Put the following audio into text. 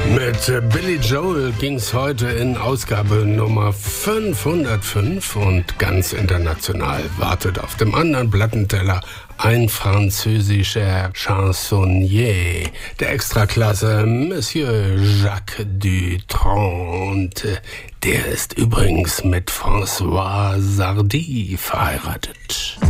Mit Billy Joel ging's heute in Ausgabe Nummer 505 und ganz international wartet auf dem anderen Plattenteller ein französischer Chansonnier der Extraklasse, Monsieur Jacques Dutronc. Der ist übrigens mit Françoise Hardy verheiratet.